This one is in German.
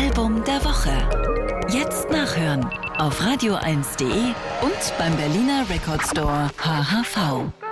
Album der Woche. Jetzt nachhören auf radio1.de und beim Berliner Record Store HHV.